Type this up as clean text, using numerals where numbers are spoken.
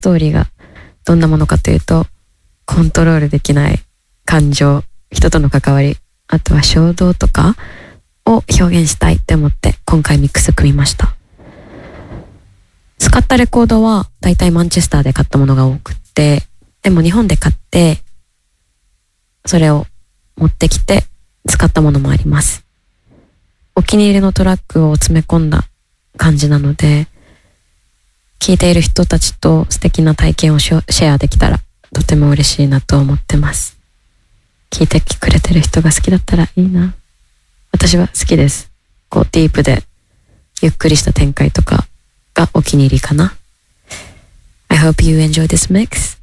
ストーリーがどんなものかというと、コントロールできない感情、人との関わり、あとは衝動とかを表現したいって思って今回ミックス組みました。使ったレコードはだいたいマンチェスターで買ったものが多くって、でも日本で買ってそれを持ってきて使ったものもあります。お気に入りのトラックを詰め込んだ感じなので、聴いている人たちと素敵な体験をシェアできたらとても嬉しいなと思ってます。聴いてくれてる人が好きだったらいいな。私は好きです。こうディープでゆっくりした展開とかがお気に入りかな。I hope you enjoy this mix.